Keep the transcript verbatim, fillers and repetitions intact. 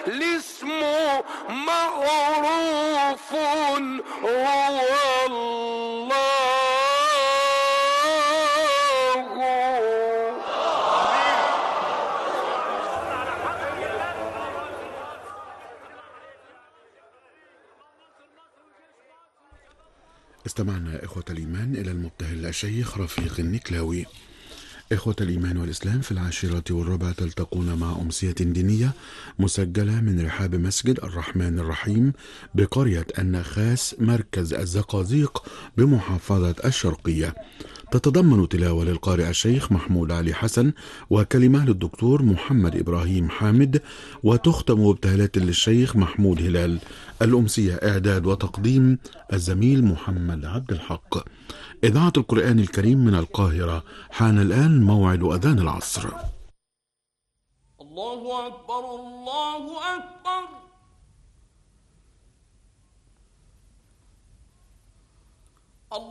الاسم معروف هو الله. استمعنا إخوة الإيمان إلى المبتهل الشيخ رفيق النكلاوي. إخوة الإيمان والإسلام، في العاشرة والربع تلتقون مع أمسية دينية مسجلة من رحاب مسجد الرحمن الرحيم بقرية النخاس مركز الزقازيق بمحافظة الشرقية. تتضمن تلاوة للقارئ الشيخ محمود علي حسن وكلمة للدكتور محمد إبراهيم حامد، وتختم بابتهالات للشيخ محمود هلال. الأمسية إعداد وتقديم الزميل محمد عبد الحق. إذاعة القرآن الكريم من القاهرة. حان الآن موعد أذان العصر. الله أكبر الله أكبر.